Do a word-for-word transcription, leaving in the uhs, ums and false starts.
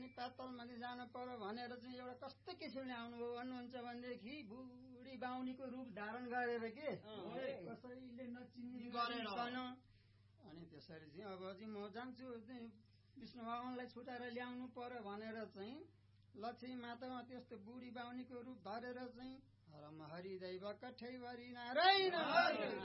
अनि पातलमाथि जानु पर्यो भनेर चाहिँ एउटा कस्तो किसिमले आउनुभयो भन्नुहुन्छ भनेदेखि बुढी बाहुनीको रूप धारण गरेर के कसैले नचिनी गरेर अनि त्यसरी चाहिँ अब चाहिँ म जान्छु विष्णु भगवानलाई छुटाएर ल्याउनु पर्यो भनेर चाहिँ लक्ष्मी मातामा त्यस्तो बुढी बाहुनीको रूप धरेर चाहिँ हरम हरिदैव कठैभरि नारायण